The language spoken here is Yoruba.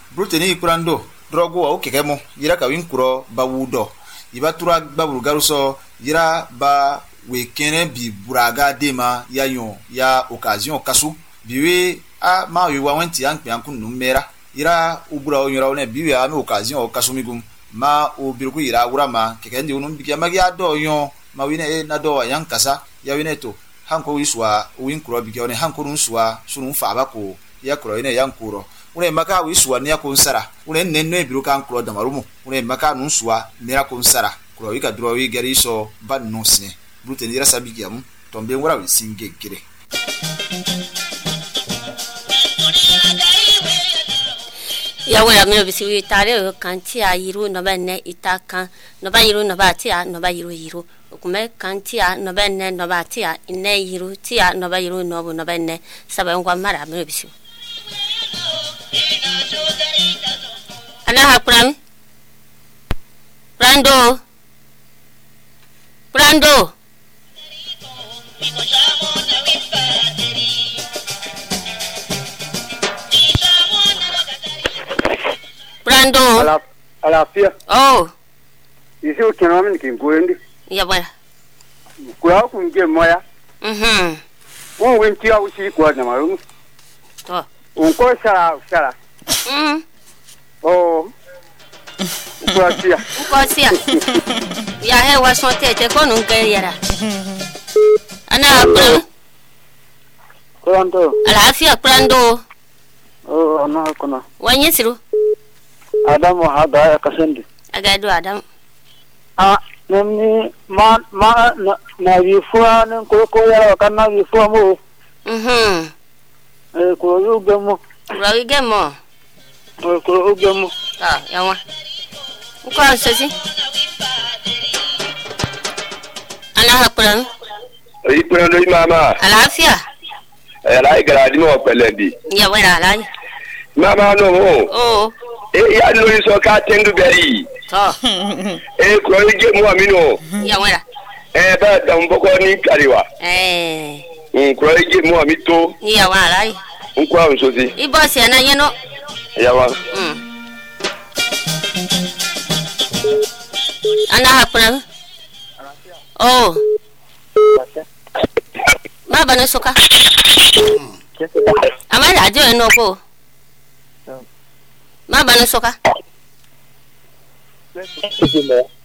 bruteni kurando drogo o kekemo yira ka win kuro ba wudo iba tura babul garuso yira ba we kene bi buraga dema ya yon ya occasion kasu biwe a ma wi wa wenti an pe an kun numera yira ubura o yira one biwe a no occasion o kasu migum ma o birku yira urama kekendi unum bikia magia do yon ma wine na do yan kasa ya wine to hanko wiswa win kuro bikia one hanko runswa sunun fa ba ko ya kuro ine yan kuro une maka wiswa ne akonsara une nenne biru kan kuro da marumu une maka nunswa ne akonsara kuro wika dro wi gari so ban nonse brute ni rasa bigiam tombe ngora wi singe kire ya wala me bisi tare kanti a yiru no benne itaka no ba yiru no ba tia no ba yiru kume kanti a no benne no ba tia ine yiru tia no ba yiru no bu no benne saba ngwa mara me bisi ana hakran Brando Alafia. Oh. Isi ukinwa mimi kinguendi. Ya bwana. Kwa kunge moya. Winti au si kwa na marumu. Oh. Unko sala. Oh. Ukosia. Ya hewa sote te kono ngeyara. Ana Brando. Alafia Brando. Oh, ana kona. Wanyesiru. Adamu hada kasendi. Agado Adam. Nani na vifua na koko ya kana vifua mo. Ko yugemo. Rawigemo. Ko yugemo. Yawa. Uko sisi. Ana hakuna. Ibrando mama. Alafia. Lai garadi mo pelebi. Ya wera lai. Mama no. Oh. Ya no so ka tendu beri. Ko ige mo amino. Ya wera. Ba da mboko ni kariwa. Ko ige mo amito. Ya wa lai. Nko am so si. Ibosi na yeno. Ya wa. Ana hakuna. Oh. Baba na soka. Amara ajo enoko. Baba na soka.